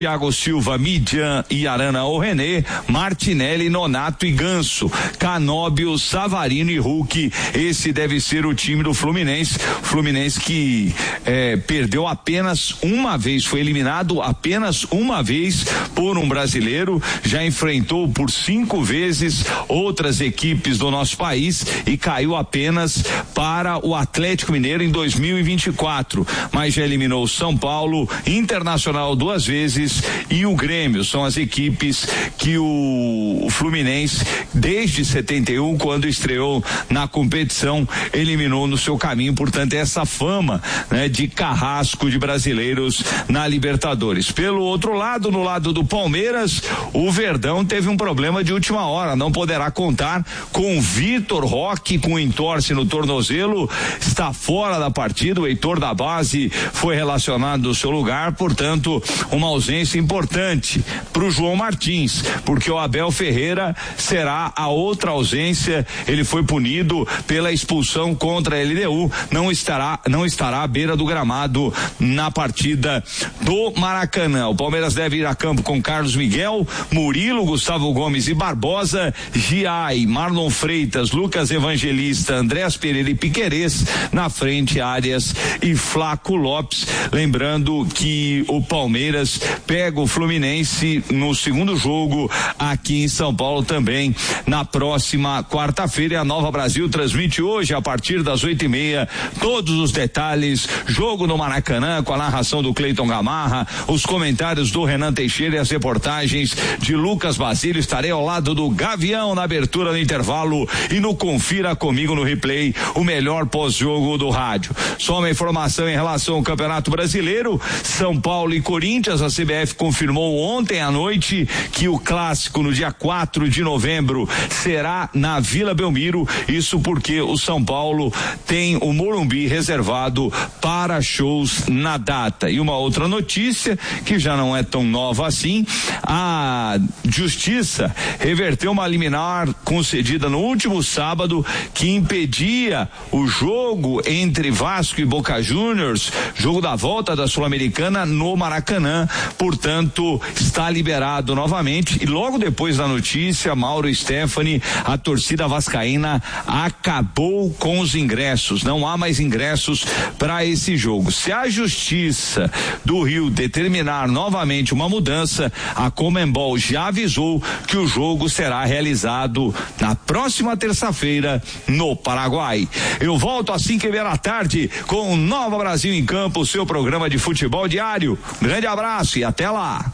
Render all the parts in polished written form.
Thiago Silva, Midian e Arana ou René, Martinelli, Nonato e Ganso, Canóbio, Savarino e Hulk. Esse deve ser o time do Fluminense. Fluminense que perdeu apenas uma vez, foi eliminado apenas uma vez por um brasileiro, já enfrentou por 5 vezes outras equipes do nosso país e caiu apenas para o Atlético Mineiro em 2024, mas já eliminou São Paulo, Internacional 2 vezes e o Grêmio. São as equipes que o Fluminense, desde 71, quando estreou na competição, eliminou no seu caminho. Portanto, essa fama, né, de carrasco de brasileiros na Libertadores. Pelo outro lado, no lado do Palmeiras, o Verdão teve um problema de última hora, não poderá contar com Vitor Roque com entorse no tornozelo, está fora da partida. O Heitor da base foi relacionado no seu lugar, portanto, uma ausência importante para o João Martins, porque o Abel Ferreira será a outra ausência. Ele foi punido pela expulsão contra a LDU, não estará à beira do gramado na partida do Maracanã. O Palmeiras deve ir a campo com Carlos Miguel, Murilo, Gustavo Gomes e Barbosa, Giai, Marlon Freitas, Lucas Evangelista, Andréas Pereira e Piquerez, na frente Arias e Flaco Lopes. Lembrando que o Palmeiras pega o Fluminense no segundo jogo aqui em São Paulo também na próxima quarta-feira. A Nova Brasil transmite hoje a partir das 8:30 todos os detalhes, jogo no Maracanã com a narração do Cleiton Gamarra, os comentários do Renan Teixeira e as reportagens de Lucas Basílio. Estarei ao lado do Gavião na abertura do intervalo e no Confira Comigo no replay, o melhor pós-jogo do rádio. Só uma informação em relação ao Campeonato Brasileiro: São Paulo e Corinthians. A CBF confirmou ontem à noite que o clássico no dia 4 de novembro será na Vila Belmiro. Isso porque o São Paulo tem o Morumbi reservado para shows na data. E uma outra notícia que já não é tão nova assim: a Justiça reverteu uma liminar concedida no último sábado que impedia o jogo entre Vasco e Boca Juniors, jogo da volta da Sul-Americana no Maracanã. Portanto, está liberado novamente. E logo depois da notícia, Mauro e Stephanie, a torcida vascaína acabou com os ingressos. Não há mais ingressos para esse jogo. Se a Justiça do Rio determinar novamente uma mudança, a Conmebol já avisou que o jogo será realizado na próxima terça-feira no Paraguai. Eu volto às 5:30 com o Nova Brasil em Campo, seu programa de futebol diário. Grande abraço e até lá.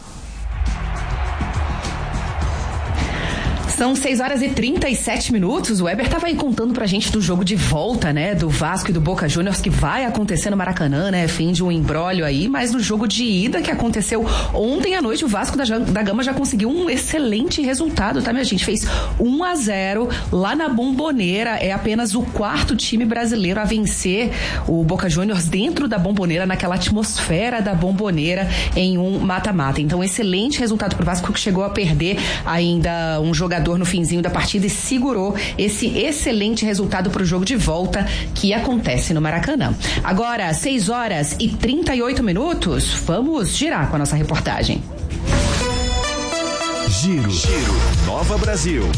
São 6:37. O Weber estava aí contando pra gente do jogo de volta, né? Do Vasco e do Boca Juniors, que vai acontecer no Maracanã, né? Fim de um imbróglio aí, mas no jogo de ida que aconteceu ontem à noite, o Vasco da Gama já conseguiu um excelente resultado, tá, minha gente? Fez 1-0 lá na Bombonera. É apenas o 4º time brasileiro a vencer o Boca Juniors dentro da Bombonera, naquela atmosfera da Bombonera, em um mata-mata. Então, excelente resultado pro Vasco, que chegou a perder ainda um jogador no finzinho da partida e segurou esse excelente resultado para o jogo de volta que acontece no Maracanã. Agora, 6:38. Vamos girar com a nossa reportagem. Giro. Nova Brasil.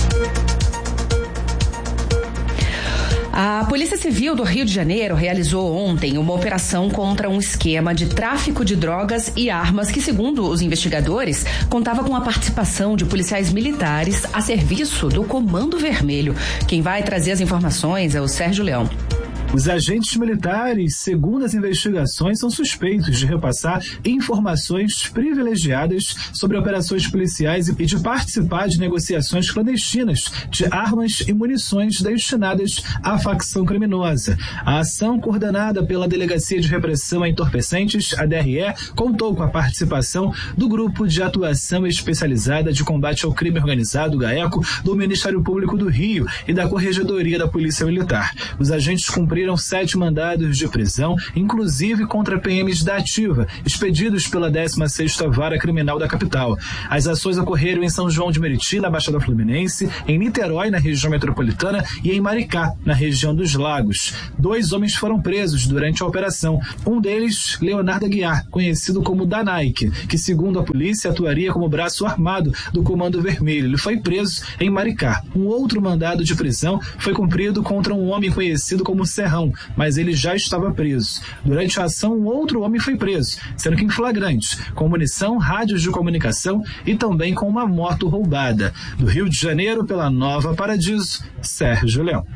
A Polícia Civil do Rio de Janeiro realizou ontem uma operação contra um esquema de tráfico de drogas e armas que, segundo os investigadores, contava com a participação de policiais militares a serviço do Comando Vermelho. Quem vai trazer as informações é o Sérgio Leão. Os agentes militares, segundo as investigações, são suspeitos de repassar informações privilegiadas sobre operações policiais e de participar de negociações clandestinas de armas e munições destinadas à facção criminosa. A ação, coordenada pela Delegacia de Repressão a Entorpecentes, a DRE, contou com a participação do Grupo de Atuação Especializada de Combate ao Crime Organizado, GAECO, do Ministério Público do Rio e da Corregedoria da Polícia Militar. Os agentes cumpriram cumpriram 7 mandados de prisão, inclusive contra PMs da Ativa, expedidos pela 16ª Vara Criminal da capital. As ações ocorreram em São João de Meriti, na Baixada Fluminense, em Niterói, na região metropolitana, e em Maricá, na região dos Lagos. 2 homens foram presos durante a operação. Um deles, Leonardo Aguiar, conhecido como Danaique, que, segundo a polícia, atuaria como braço armado do Comando Vermelho. Ele foi preso em Maricá. Um outro mandado de prisão foi cumprido contra um homem conhecido como Serrão, mas ele já estava preso. Durante a ação, um outro homem foi preso, sendo que em flagrante, com munição, rádios de comunicação e também com uma moto roubada. Do Rio de Janeiro, pela Nova Paradiso, Sérgio Leão.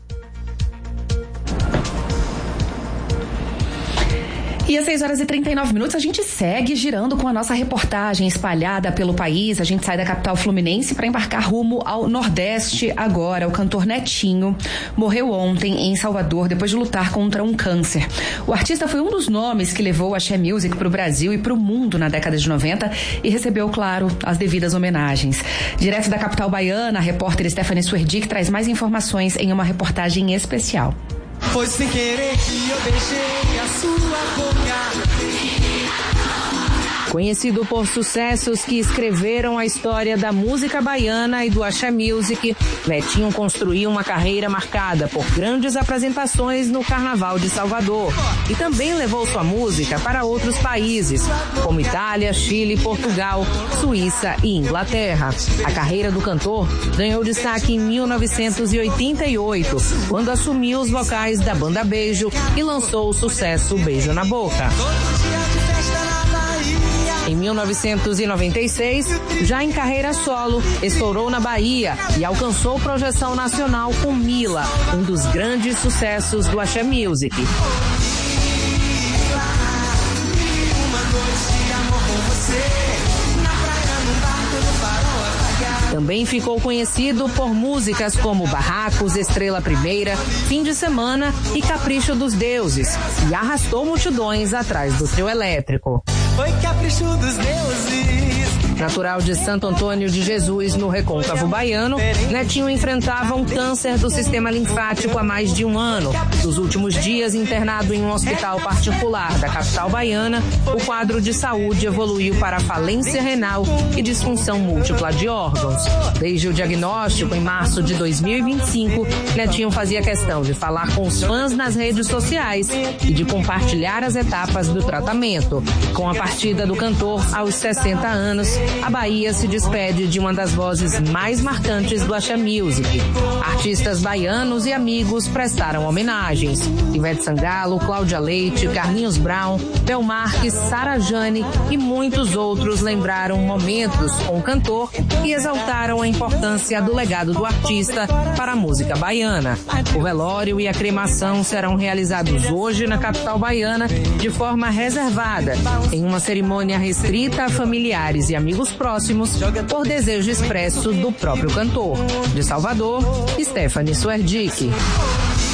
E às 6h39, a gente segue girando com a nossa reportagem espalhada pelo país. A gente sai da capital fluminense para embarcar rumo ao Nordeste agora. O cantor Netinho morreu ontem em Salvador depois de lutar contra um câncer. O artista foi um dos nomes que levou a Axé Music para o Brasil e para o mundo na década de 90 e recebeu, claro, as devidas homenagens. Direto da capital baiana, a repórter Stephanie Suerdick traz mais informações em uma reportagem especial. Foi sem querer que eu beijei a sua boca. Conhecido por sucessos que escreveram a história da música baiana e do Axé Music, Netinho construiu uma carreira marcada por grandes apresentações no Carnaval de Salvador e também levou sua música para outros países, como Itália, Chile, Portugal, Suíça e Inglaterra. A carreira do cantor ganhou destaque em 1988, quando assumiu os vocais da banda Beijo e lançou o sucesso Beijo na Boca. Em 1996, já em carreira solo, estourou na Bahia e alcançou projeção nacional com Mila, um dos grandes sucessos do Axé Music. Também ficou conhecido por músicas como Barracos, Estrela Primeira, Fim de Semana e Capricho dos Deuses, e arrastou multidões atrás do trio elétrico. Foi capricho dos deuses. Natural de Santo Antônio de Jesus, no Recôncavo Baiano, Netinho enfrentava um câncer do sistema linfático há mais de um ano. Nos últimos dias, internado em um hospital particular da capital baiana, o quadro de saúde evoluiu para falência renal e disfunção múltipla de órgãos. Desde o diagnóstico, em março de 2025, Netinho fazia questão de falar com os fãs nas redes sociais e de compartilhar as etapas do tratamento. Com a partida do cantor aos 60 anos, a Bahia se despede de uma das vozes mais marcantes do Axé Music. Artistas baianos e amigos prestaram homenagens. Ivete Sangalo, Cláudia Leite, Carlinhos Brown, Bel Marques, Sara Jane e muitos outros lembraram momentos com o cantor e exaltaram a importância do legado do artista para a música baiana. O velório e a cremação serão realizados hoje na capital baiana de forma reservada, em uma cerimônia restrita a familiares e amigos próximos, por desejo expresso do próprio cantor. De Salvador, Stephanie Suerdick.